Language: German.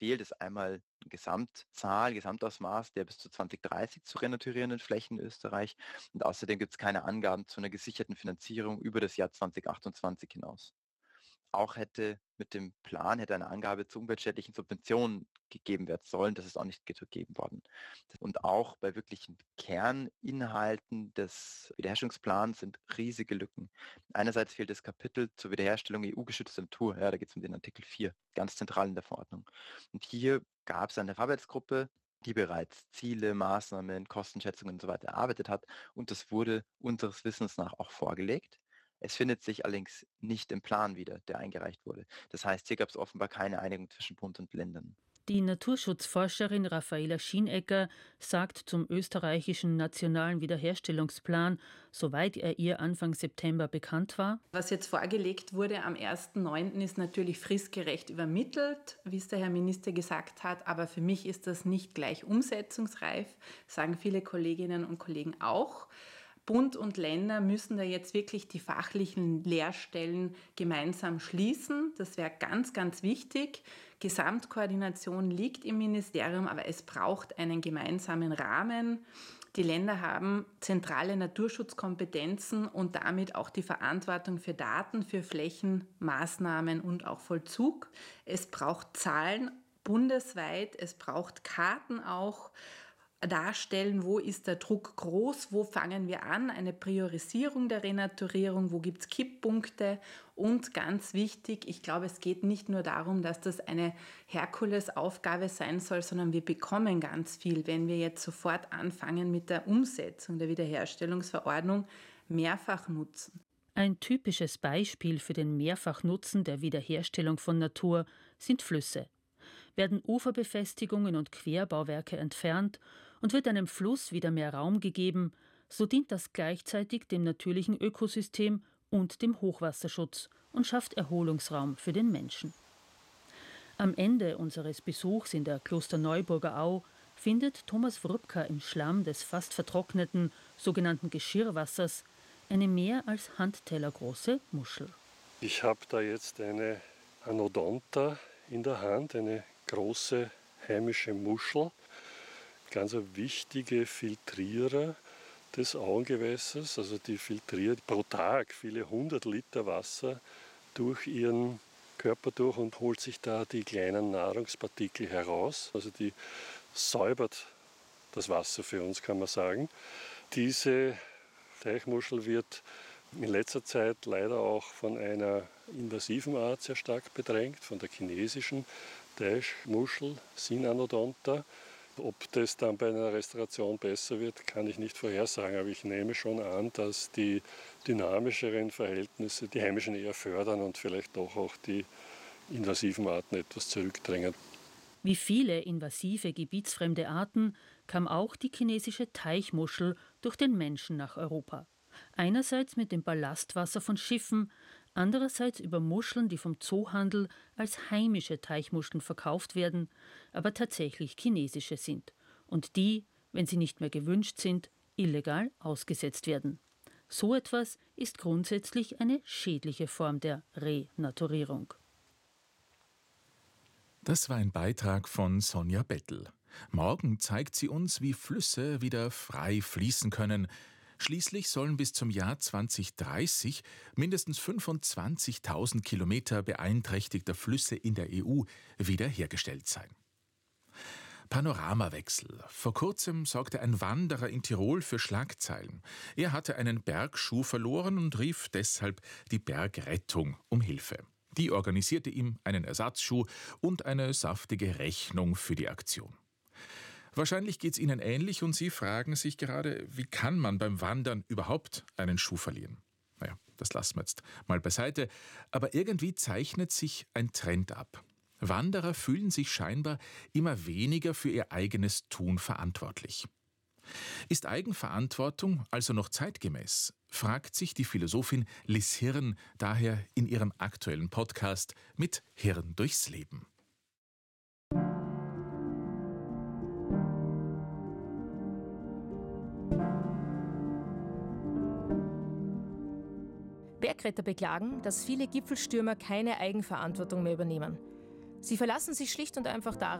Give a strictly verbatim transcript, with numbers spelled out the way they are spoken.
fehlt, ist einmal die Gesamtzahl, Gesamtausmaß der bis zu zwanzig dreißig zu renaturierenden Flächen in Österreich. Und außerdem gibt es keine Angaben zu einer gesicherten Finanzierung über das Jahr zwanzig achtundzwanzig hinaus. Auch hätte mit dem Plan hätte eine Angabe zu umweltschädlichen Subventionen gegeben werden sollen. Das ist auch nicht gegeben worden. Und auch bei wirklichen Kerninhalten des Wiederherstellungsplans sind riesige Lücken. Einerseits fehlt das Kapitel zur Wiederherstellung E U-geschützter Natur. Ja, da geht es um den Artikel vier, ganz zentral in der Verordnung. Und hier gab es eine Arbeitsgruppe, die bereits Ziele, Maßnahmen, Kostenschätzungen und so weiter erarbeitet hat. Und das wurde unseres Wissens nach auch vorgelegt. Es findet sich allerdings nicht im Plan wieder, der eingereicht wurde. Das heißt, hier gab es offenbar keine Einigung zwischen Bund und Ländern. Die Naturschutzforscherin Raffaela Schienecker sagt zum österreichischen Nationalen Wiederherstellungsplan, soweit er ihr Anfang September bekannt war: Was jetzt vorgelegt wurde am ersten neunten ist natürlich fristgerecht übermittelt, wie es der Herr Minister gesagt hat, aber für mich ist das nicht gleich umsetzungsreif, sagen viele Kolleginnen und Kollegen auch. Bund und Länder müssen da jetzt wirklich die fachlichen Lehrstellen gemeinsam schließen. Das wäre ganz, ganz wichtig. Gesamtkoordination liegt im Ministerium, aber es braucht einen gemeinsamen Rahmen. Die Länder haben zentrale Naturschutzkompetenzen und damit auch die Verantwortung für Daten, für Flächen, Maßnahmen und auch Vollzug. Es braucht Zahlen bundesweit, es braucht Karten auch. Darstellen, wo ist der Druck groß, wo fangen wir an, eine Priorisierung der Renaturierung, wo gibt es Kipppunkte und ganz wichtig, ich glaube, es geht nicht nur darum, dass das eine Herkulesaufgabe sein soll, sondern wir bekommen ganz viel, wenn wir jetzt sofort anfangen mit der Umsetzung der Wiederherstellungsverordnung, mehrfach nutzen. Ein typisches Beispiel für den Mehrfachnutzen der Wiederherstellung von Natur sind Flüsse. Werden Uferbefestigungen und Querbauwerke entfernt und wird einem Fluss wieder mehr Raum gegeben, so dient das gleichzeitig dem natürlichen Ökosystem und dem Hochwasserschutz und schafft Erholungsraum für den Menschen. Am Ende unseres Besuchs in der Klosterneuburger Au findet Thomas Wrubka im Schlamm des fast vertrockneten sogenannten Geschirrwassers eine mehr als handtellergroße Muschel. Ich habe da jetzt eine Anodonta in der Hand, eine große heimische Muschel, ganz ein wichtige Filtrierer des Auengewässers, also die filtriert pro Tag viele hundert Liter Wasser durch ihren Körper durch und holt sich da die kleinen Nahrungspartikel heraus, also die säubert das Wasser für uns, kann man sagen. Diese Teichmuschel wird in letzter Zeit leider auch von einer invasiven Art sehr stark bedrängt, von der chinesischen Teichmuschel, Sinanodonta. Ob das dann bei einer Restauration besser wird, kann ich nicht vorhersagen, aber ich nehme schon an, dass die dynamischeren Verhältnisse die heimischen eher fördern und vielleicht doch auch die invasiven Arten etwas zurückdrängen. Wie viele invasive, gebietsfremde Arten kam auch die chinesische Teichmuschel durch den Menschen nach Europa. Einerseits mit dem Ballastwasser von Schiffen, andererseits über Muscheln, die vom Zoohandel als heimische Teichmuscheln verkauft werden, aber tatsächlich chinesische sind und die, wenn sie nicht mehr gewünscht sind, illegal ausgesetzt werden. So etwas ist grundsätzlich eine schädliche Form der Renaturierung. Das war ein Beitrag von Sonja Bettel. Morgen zeigt sie uns, wie Flüsse wieder frei fließen können. Schließlich sollen bis zum Jahr zwanzig dreißig mindestens fünfundzwanzigtausend Kilometer beeinträchtigter Flüsse in der E U wiederhergestellt sein. Panoramawechsel. Vor kurzem sorgte ein Wanderer in Tirol für Schlagzeilen. Er hatte einen Bergschuh verloren und rief deshalb die Bergrettung um Hilfe. Die organisierte ihm einen Ersatzschuh und eine saftige Rechnung für die Aktion. Wahrscheinlich geht es Ihnen ähnlich und Sie fragen sich gerade, wie kann man beim Wandern überhaupt einen Schuh verlieren? Naja, das lassen wir jetzt mal beiseite. Aber irgendwie zeichnet sich ein Trend ab. Wanderer fühlen sich scheinbar immer weniger für ihr eigenes Tun verantwortlich. Ist Eigenverantwortung also noch zeitgemäß? Fragt sich die Philosophin Liz Hirn daher in ihrem aktuellen Podcast mit Hirn durchs Leben. Bergretter beklagen, dass viele Gipfelstürmer keine Eigenverantwortung mehr übernehmen. Sie verlassen sich schlicht und einfach darauf,